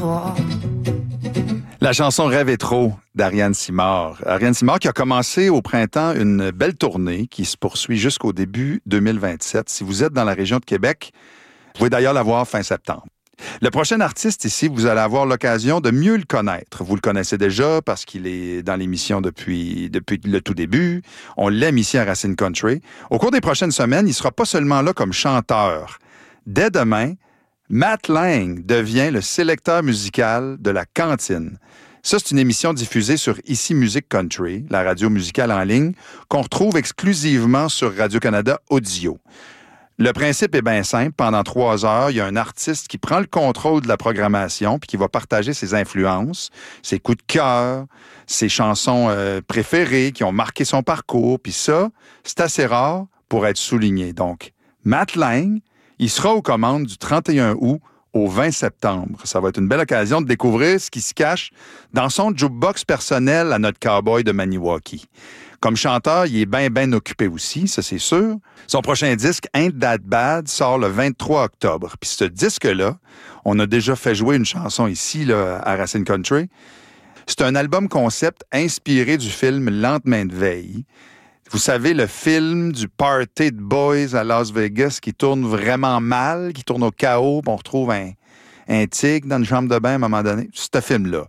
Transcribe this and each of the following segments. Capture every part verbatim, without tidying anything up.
voir. La chanson Rêve et trop d'Ariane Simard. Ariane Simard qui a commencé au printemps une belle tournée qui se poursuit jusqu'au début deux mille vingt-sept. Si vous êtes dans la région de Québec, vous pouvez d'ailleurs la voir fin septembre. Le prochain artiste ici, vous allez avoir l'occasion de mieux le connaître. Vous le connaissez déjà parce qu'il est dans l'émission depuis, depuis le tout début. On l'aime ici à Racine Country. Au cours des prochaines semaines, il ne sera pas seulement là comme chanteur. Dès demain, Matt Lang devient le sélecteur musical de La Cantine. Ça, c'est une émission diffusée sur Ici Musique Country, la radio musicale en ligne, qu'on retrouve exclusivement sur Radio-Canada Audio. Le principe est bien simple. Pendant trois heures, il y a un artiste qui prend le contrôle de la programmation puis qui va partager ses influences, ses coups de cœur, ses chansons euh, préférées qui ont marqué son parcours. Puis ça, c'est assez rare pour être souligné. Donc, Matt Lang, il sera aux commandes du trente et un août au vingt septembre. Ça va être une belle occasion de découvrir ce qui se cache dans son jukebox personnel à notre cowboy de Maniwaki. Comme chanteur, il est bien, bien occupé aussi, ça c'est sûr. Son prochain disque, Ain't That Bad, sort le vingt-trois octobre. Puis ce disque-là, on a déjà fait jouer une chanson ici là, à Racine Country. C'est un album concept inspiré du film Lendemain de veille. Vous savez, le film du party de boys à Las Vegas qui tourne vraiment mal, qui tourne au chaos, puis on retrouve un, un tigre dans une chambre de bain à un moment donné. C'est ce film-là.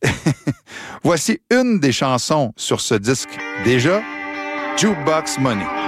Voici une des chansons sur ce disque. Déjà, Jukebox Money.